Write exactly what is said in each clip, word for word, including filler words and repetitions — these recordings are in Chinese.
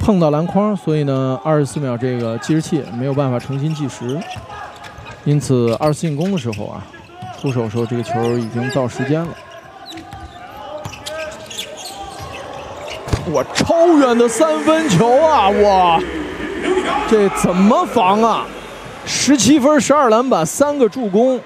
碰到篮筐，所以呢，二十四秒这个计时器没有办法重新计时，因此二次进攻的时候啊，出手的时候这个球已经到时间了。哇，超远的三分球啊！哇，这怎么防啊？十七分、十二篮板、三个助攻。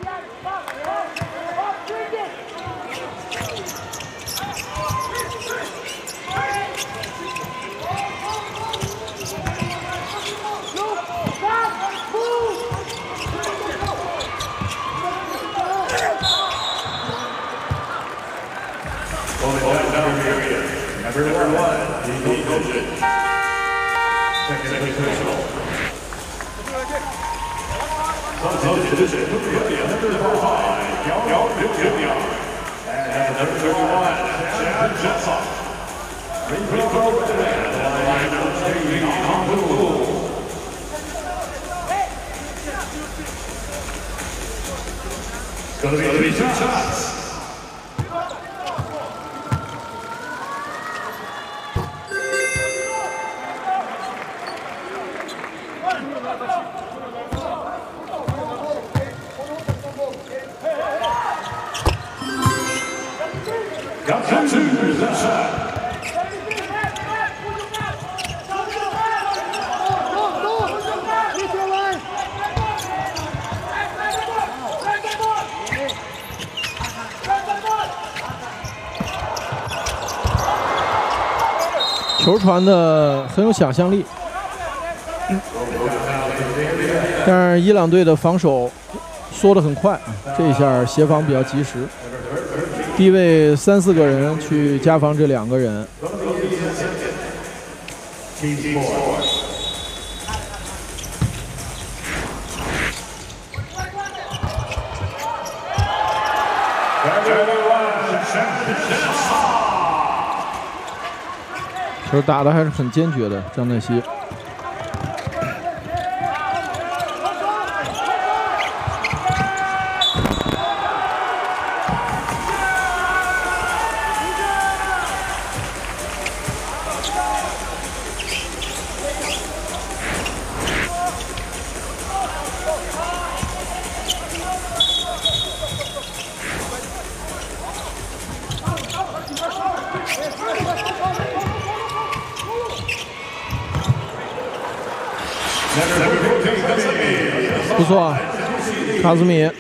球传的很有想象力，但是伊朗队的防守缩得很快，这一下协防比较及时，低位三四个人去加防这两个人。球打得还是很坚决的，张奈希。不错啊，卡兹米。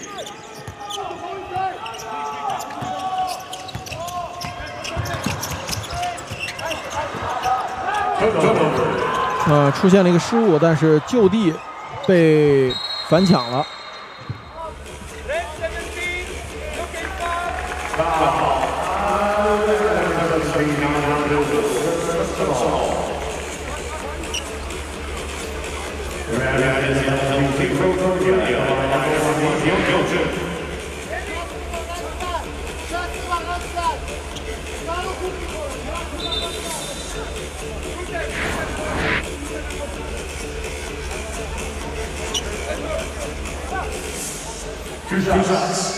呃，出现了一个失误，但是就地被反抢了。Two shots.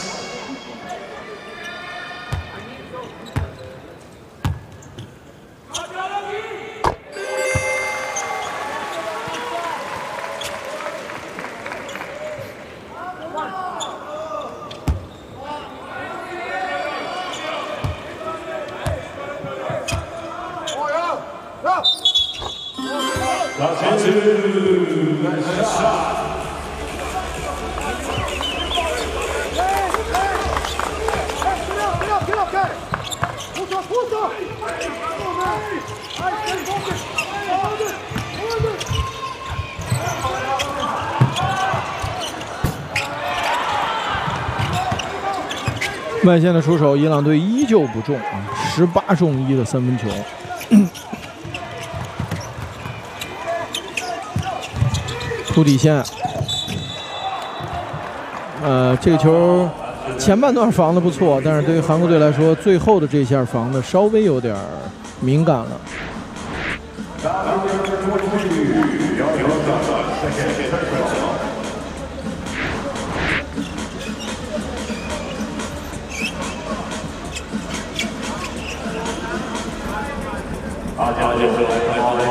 外线的出手，伊朗队依旧不中啊，十八中一的三分球。出底线，呃，这个球前半段防的不错，但是对于韩国队来说，最后的这下防的稍微有点敏感了。大家就是